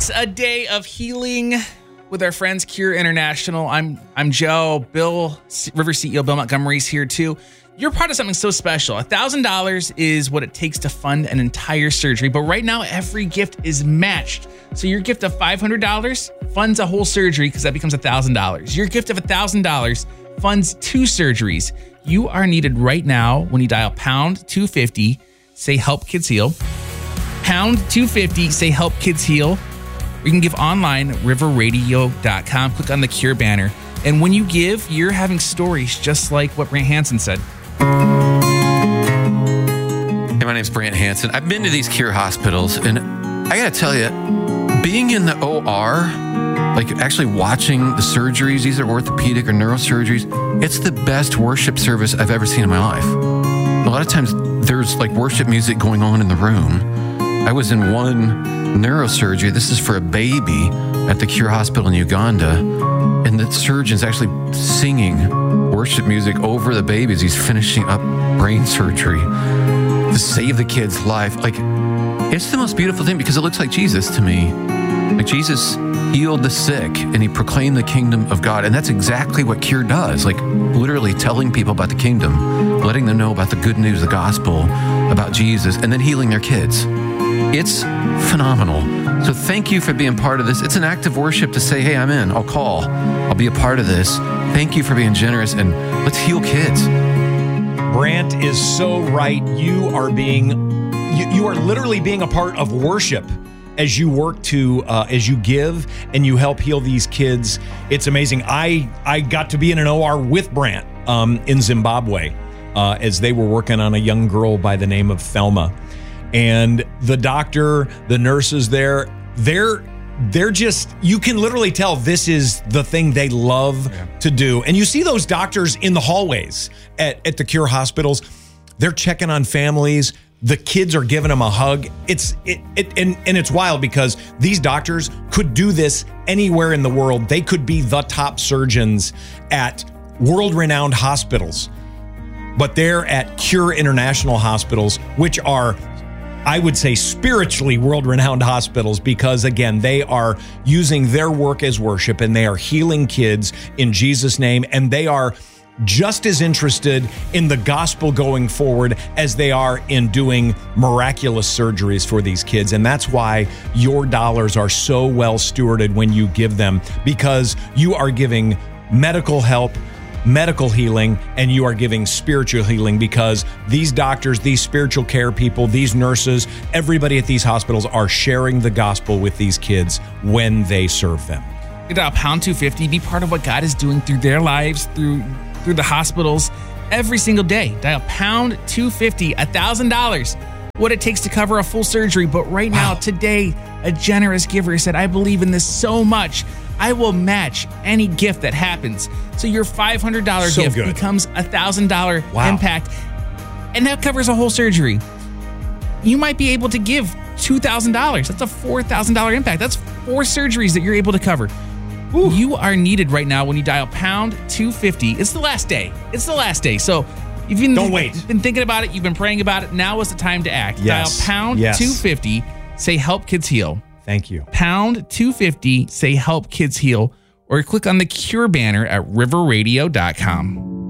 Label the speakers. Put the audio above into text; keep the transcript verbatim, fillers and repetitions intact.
Speaker 1: It's a day of healing with our friends Cure International. I'm I'm Joe. Bill, River C E O Bill Montgomery's here too. You're part of something so special. one thousand dollars is what it takes to fund an entire surgery, but right now every gift is matched. So your gift of five hundred dollars funds a whole surgery because that becomes one thousand dollars. Your gift of one thousand dollars funds two surgeries. You are needed right now when you dial pound two fifty, say help kids heal. Pound two fifty, say help kids heal. Or you can give online at river radio dot com. Click on the Cure banner. And when you give, you're having stories just like what Brant Hansen said.
Speaker 2: Hey, my name's Brant Hansen. I've been to these Cure hospitals, and I gotta tell you, being in the O R, like actually watching the surgeries, these are orthopedic or neurosurgeries, it's the best worship service I've ever seen in my life. A lot of times there's like worship music going on in the room. I was in one neurosurgery, this is for a baby at the Cure Hospital in Uganda, and the surgeon's actually singing worship music over the baby as he's finishing up brain surgery to save the kid's life. Like, it's the most beautiful thing because it looks like Jesus to me. Like, Jesus healed the sick and he proclaimed the kingdom of God. And that's exactly what Cure does. Like, literally telling people about the kingdom, letting them know about the good news, the gospel, about Jesus, and then healing their kids. It's phenomenal. So thank you for being part of this. It's an act of worship to say, hey, I'm in. I'll call. I'll be a part of this. Thank you for being generous, and let's heal kids.
Speaker 3: Brant is so right. You are being, you, you are literally being a part of worship as you work to, uh, as you give and you help heal these kids. It's amazing. I, I got to be in an O R with Brant um, in Zimbabwe uh, as they were working on a young girl by the name of Thelma. And the doctor, the nurses there, they're they're just, you can literally tell this is the thing they love yeah. to do. And you see those doctors in the hallways at, at the Cure hospitals. They're checking on families. The kids are giving them a hug. It's it, it and, and it's wild because these doctors could do this anywhere in the world. They could be the top surgeons at world-renowned hospitals. But they're at Cure International hospitals, which are, I would say, spiritually world-renowned hospitals because, again, they are using their work as worship and they are healing kids in Jesus' name, and they are just as interested in the gospel going forward as they are in doing miraculous surgeries for these kids. And that's why your dollars are so well stewarded when you give them, because you are giving medical help, medical healing, and you are giving spiritual healing because these doctors, these spiritual care people, these nurses, everybody at these hospitals are sharing the gospel with these kids when they serve them.
Speaker 1: You dial pound two fifty, be part of what God is doing through their lives, through through the hospitals every single day. Dial pound two fifty, one thousand dollars. What it takes to cover a full surgery. But right wow. now, today, a generous giver said, I believe in this so much, I will match any gift that happens. So your five hundred dollars so gift good. becomes a one thousand dollars wow. impact. And that covers a whole surgery. You might be able to give two thousand dollars. That's a four thousand dollars impact. That's four surgeries that you're able to cover. Ooh. You are needed right now when you dial pound two fifty. It's the last day. It's the last day. So you've been,
Speaker 3: Don't wait.
Speaker 1: You've been thinking about it. You've been praying about it. Now is the time to act.
Speaker 3: Yes.
Speaker 1: Dial pound
Speaker 3: yes.
Speaker 1: two fifty. Say help kids heal.
Speaker 3: Thank you.
Speaker 1: Pound two fifty, say help kids heal, or click on the Cure banner at river radio dot com.